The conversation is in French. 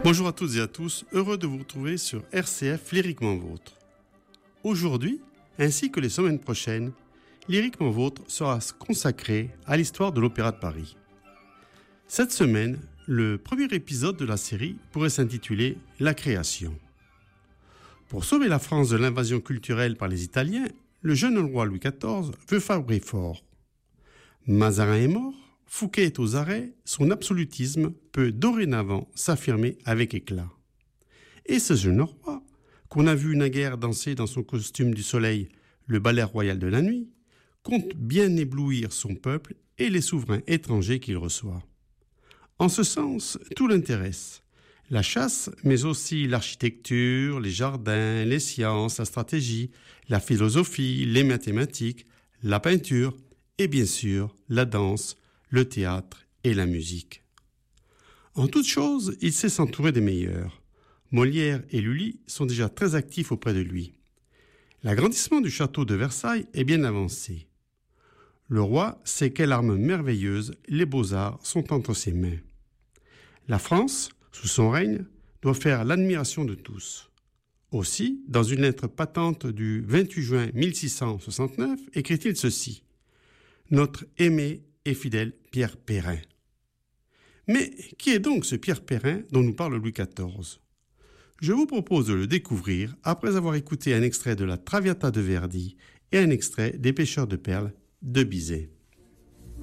Bonjour à toutes et à tous, heureux de vous retrouver sur RCF Lyriquement Vôtre. Aujourd'hui, ainsi que les semaines prochaines, Lyriquement Vôtre sera consacré à l'histoire de l'Opéra de Paris. Cette semaine, le premier épisode de la série pourrait s'intituler « La création ». Pour sauver la France de l'invasion culturelle par les Italiens, le jeune roi Louis XIV veut frapper fort. Mazarin est mort, Fouquet est aux arrêts, son absolutisme peut dorénavant s'affirmer avec éclat. Et ce jeune roi, qu'on a vu naguère danser dans son costume du soleil, le ballet royal de la nuit, compte bien éblouir son peuple et les souverains étrangers qu'il reçoit. En ce sens, tout l'intéresse. La chasse, mais aussi l'architecture, les jardins, les sciences, la stratégie, la philosophie, les mathématiques, la peinture et bien sûr la danse, le théâtre et la musique. En toute chose, il sait s'entourer des meilleurs. Molière et Lully sont déjà très actifs auprès de lui. L'agrandissement du château de Versailles est bien avancé. Le roi sait quelle arme merveilleuse les beaux-arts sont entre ses mains. La France, sous son règne, doit faire l'admiration de tous. Aussi, dans une lettre patente du 28 juin 1669, écrit-il ceci : « Notre aimé et fidèle Pierre Perrin ». Mais qui est donc ce Pierre Perrin dont nous parle Louis XIV ? Je vous propose de le découvrir après avoir écouté un extrait de la Traviata de Verdi et un extrait des Pêcheurs de perles de Bizet.